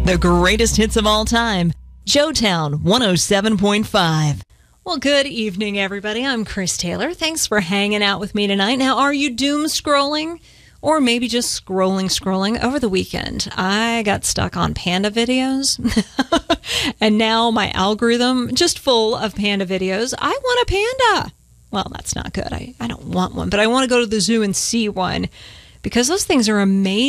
The greatest hits of all time. Joetown 107.5. Well, good evening, everybody. I'm Chris Taylor. Thanks for hanging out with me tonight. Now, are you doom scrolling? Or maybe just scrolling over the weekend? I got stuck on panda videos. And now my algorithm just full of panda videos. I want a panda. Well, that's not good. I don't want one, but I want to go to the zoo and see one because those things are amazing.